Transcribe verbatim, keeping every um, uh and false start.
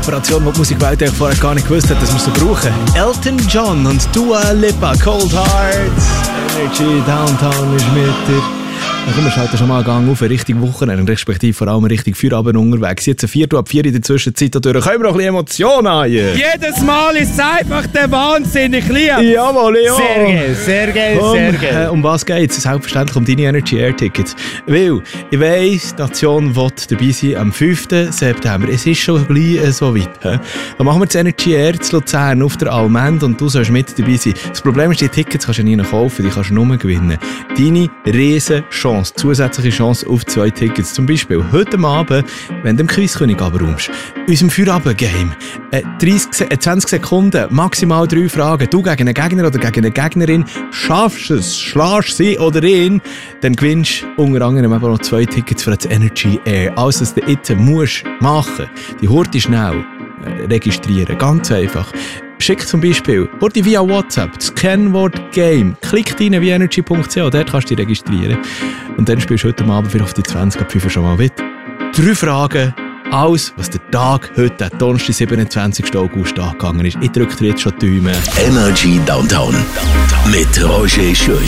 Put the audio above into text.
Kooperation, die die Musikwelt eigentlich vorher gar nicht gewusst hat, dass wir so brauchen. Elton John und Dua Lipa, Cold Hearts. Energy Downtown ist mit dir. Dann kommen wir schalten schon mal einen Gang auf, Richtung Wochenende, respektive vor allem Richtung Feierabend unterwegs. Jetzt ein Viertel ab vier in der Zwischenzeit, da können wir noch ein bisschen Emotionen an. Jedes Mal ist es einfach der Wahnsinn, ich liebe. Jawohl, ja. Sehr geil, sehr geil, um, sehr geil. Äh, um was geht es? Selbstverständlich um deine Energy Air Tickets. Weil, ich weiss, die Nation will dabei sein am fünften September. Es ist schon gleich äh, so weit. He? Dann machen wir das Energy Air zu Luzern auf der Allmend und du sollst mit dabei sein. Das Problem ist, die Tickets kannst du nie kaufen, die kannst du nur gewinnen. Deine riesen Chance. Zusätzliche Chance auf zwei Tickets. Zum Beispiel heute Abend, wenn du dem Quizkönig abräumst. Unserem Feierabend-Game. Äh, dreißig, äh, zwanzig Sekunden, maximal drei Fragen. Du gegen einen Gegner oder gegen eine Gegnerin schaffst es, schlägst sie oder ihn, dann gewinnst du unter anderem eben noch zwei Tickets für das Energy Air. Alles, was du jetzt musst machen, die Hurti schnell äh, registrieren. Ganz einfach. Schick zum Beispiel Hurti via WhatsApp das Kennwort Game. Klick rein wie energy punkt c h, dort kannst du dich registrieren. Und dann spielst du heute Abend für auf die zwanzig ab fünf schon mal mit. Drei Fragen, alles, was der Tag heute, der Donnerstag, siebenundzwanzigsten August, angegangen ist. Ich drücke dir jetzt schon die Daumen. Energy Downtown mit Roger Schürch.